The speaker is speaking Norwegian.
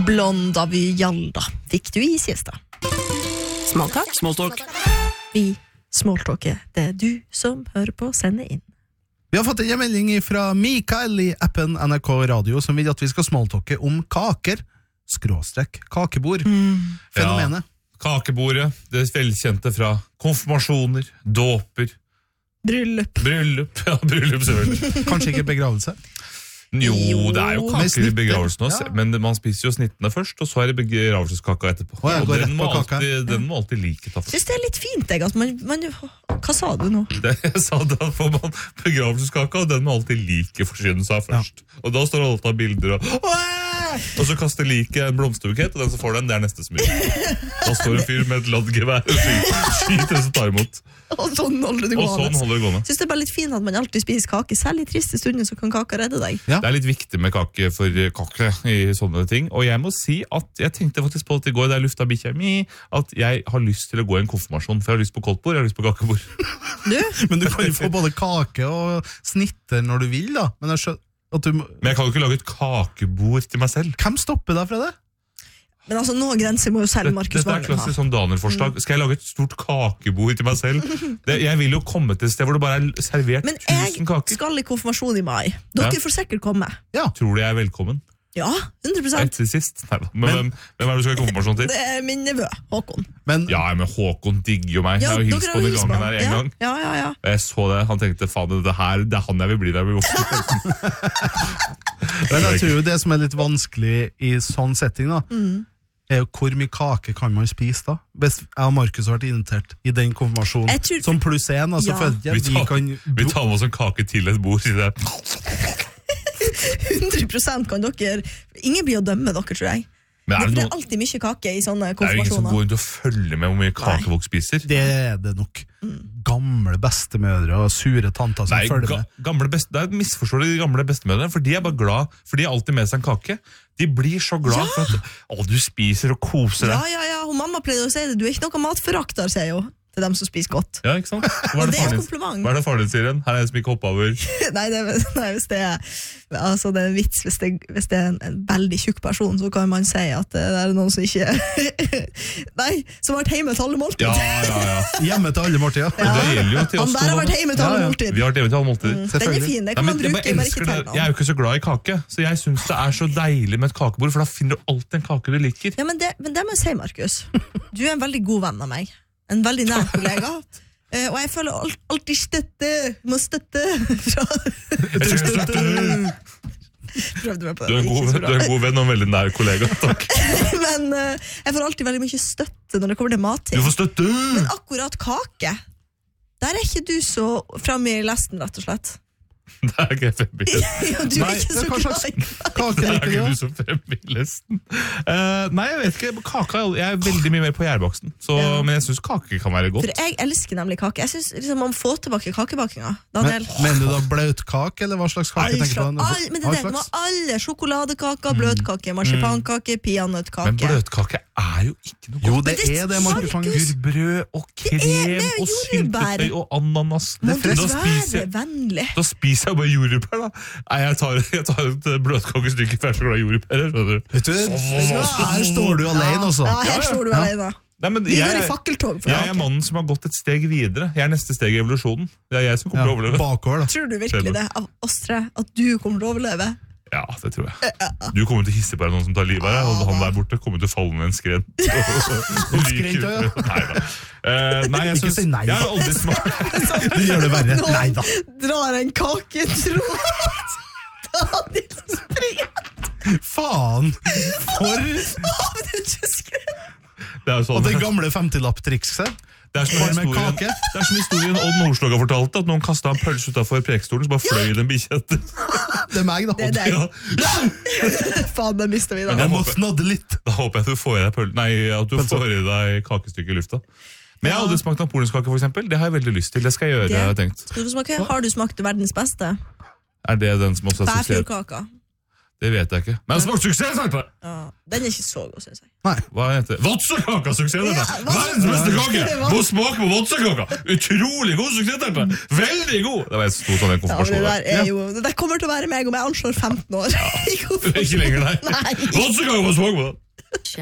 Blond av Hjalda. Fikk du is, Gjesta? Smalltalk. Vi smalltalker. Det er du som hører på, sende inn. Vi har fått en melding fra Mikael i appen NRK Radio som vil at vi skal smalltalke om kaker, / kakebord. Fenomenet. Ja, kakebordet, det velkjente fra konfirmasjoner, dåper, Bryllup. ja, bryllup selvfølgelig. Kanskje ikke begravelse? Jo, det er jo Med kaker i snitter, begravelsen også, ja. men man spiser jo snittene først, og så er det begravelseskaka etterpå. Ja, og går den rett må, på kaka. den må alltid like ta først. Synes det er litt fint, jeg, at man hva sa du nå? Jeg sa da får man begravelseskaka, og den må alltid like forsyne seg først. Og da står alle av bilder og så kaster like en blomsterbukett, og den som får den, det er neste smyg. Da står en fyr med et laddgevær og skyter den som tar imot. Og sånn holder det Og gående. sånn holder det gående. Synes det er bare litt fint at man alltid spiser kake. Selv i triste stunder så kan kaka redde deg. Ja. Det er litt viktig med kake for kake i sånne ting. Og jeg må si at jeg tenkte faktisk på det i går da jeg lufta bikkja mi, at jeg har lyst til å gå i en konfirmasjon, for jeg har lyst på koldtbord, jeg har lyst på kakebord. Men du kan jo få både kake og snitter når du vil, da. Men jeg skjønner at du... Men jeg kan jo ikke lage et kakebord til meg selv. Hvem stopper deg fra det? Men altså, noen grenser må jo selv Markus Dette er Vangen ha. klassisk sånn Daniel-forslag. Skal jeg lage et stort kakebord til meg selv? Jeg vil jo komme til et sted hvor det bare er servert Men 1000 jeg kaker. skal i konfirmasjon i mai. Dere Ja. får sikkert komme. Tror du jeg er velkommen? Ja, 100%. Etter sist? Neida. Men hvem er det du skal i konfirmasjon til? Det er min nevø, Håkon. Men Ja, men Håkon digger jo meg. Jeg har jo hilst dere på den hilst på gangen han. der en gang. Ja. Og jeg så det, han tenkte, faen, det er han jeg vil bli der ved voksen. Men jeg tror jo det som er litt vanskelig i sånn setting da, er jo hvor mye kake kan man spise da? Hvis jeg og Markus har vært invitert i den konfirmasjonen, Jeg tror- som pluss en, altså Ja. føler jeg vi kan... Vi tar med oss en kake til et bord. Sier det. 100% kan dere. Ingen blir å dømme dere, tror jeg. Men Det er det, er alltid mye kake i sånne det er jo ingen som konfirmasjoner. går rundt og følger med hvor mye kake folk spiser. Det er det nok. Gamle bestemødre og sure tanter som Nei, følger med. det er misforstår de gamle bestemødrene, for de er bare glad, for de har alltid med seg en kake. De blir så glad for at du spiser og koser deg. Ja. Hun mamma pleide å si det. Du er ikke noe matforakter, sier jo. Til dem som spiser godt. Ja, ikke sant? Hva Og det er et faren din- kompliment. Hva er det faren din sier igjen? Her er en som ikke hopper over. Nei, hvis det er altså det er en vits, hvis det er en veldig tjukk person, så kan man si at det er noen som ikke Nei, som har vært hjemme til alle måltid. Ja. Hjemme til alle måltider. Og det gjelder jo til Han oss der har to. vært hjemme til alle Ja. måltid. Vi har vært hjemme til alle måltider. Den er Selvfølgelig. fin, det Nei, kan men man jeg bruke, bare bare elsker ikke det. til Jeg er noe. jo ikke så glad i kake, så jeg synes det er så deilig med et kakebord, for da finner du alltid en kake du liker. Ja, men det må jeg si, Markus. Du er en veldig god venn av meg. En veldig nær kollega. Og jeg føler alltid må støtte fra Prøvde meg på Du er en god venn og en veldig nær kollega, takk. Men jeg får alltid veldig mye støtte når det kommer til matting. Du får støtte! Men akkurat kake, der er ikke du så framme i lesten, rett og slett. Det er ikke fremme Ja, du Nei, er ikke så hva slags glad i kake Det er liker du ikke da? du som fremme i lesten. Nei, jeg vet ikke. Kaka, jeg er veldig mye mer på gjærbaksten. Ja. Men jeg synes kake kan være godt. For jeg elsker nemlig kake. Jeg synes liksom man får tilbake kakebakinga. Daniel. Mener du da bløtkake, eller hva slags kake tenker du på? Men det er det, alle sjokoladekaker, bløtkake, marsipankake, Men peanøttkake. bløtkake er jo ikke noe godt. Jo, det Men det er det, Markus. Markus. Gurbrød og krem det er og jordbær. syltetøy og ananas. Må Da du spiser være jeg- vennlig? Da spiser jeg bare jordbær, da. Nei, jeg tar et bløtkakestykke, for jeg er så glad i jordbær. Skjønner du? Vet du, her står du alene, altså. Ja, her står du alene. Nei, men Vi går i jeg fakkeltog for er kake. mannen som har gått et steg videre. Jeg er neste steg i evolusjonen. Det er jeg som kommer til å overleve. Bakover da. Tror du virkelig det av oss tre, at du kommer til å overleve? Ja, det tror jeg. Du kommer til å hisse på deg noen som tar livet av deg, og han der borte kommer til å falle ned en skren. skrent, ja. Nei da. Nei, jeg Ikke synes, si nei, jeg da. har aldri smakt Det gjør det verre. Nei da. Drar en kaketråd. Daniel springer. Faen. For Det er ikke skrevet. Det er jo sånn. og det gamle 50-lapp-trikset. Det er som Var det med historien, kake? det er som historien Odd Nordstoga fortalte, at noen kastet en pølse utenfor prekestolen, så bare fløy den bikkja etter. Det er meg da. Det er deg. Ja. Faen, det mistet vi da. Men Jeg må håper- snadde litt. Da håper jeg at du får i deg kakestykket i lufta. Men jeg har aldri smakt napoleonskake, for eksempel. Det har jeg veldig lyst til. Det skal jeg gjøre, Det- har jeg tenkt. Skal du smake? Har du smakt verdens beste? Er det den som også er suksess? Bærfjordkaka. Det vet jeg ikke. Men jeg smakte suksess, sagt det! Ja, den ikke så god, synes jeg. Hva heter det? Vatsekaka, suksess, dette! Ja, Verdens beste kake! Må smake på vatsekaka! Utrolig god suksess, dette! Veldig god! Det var en stor sånn Ja, men konfirmasjon. det der kommer til å være meg om jeg anslår 15 år. Ikke lenger, nei. Vatsekaka, må smake på det!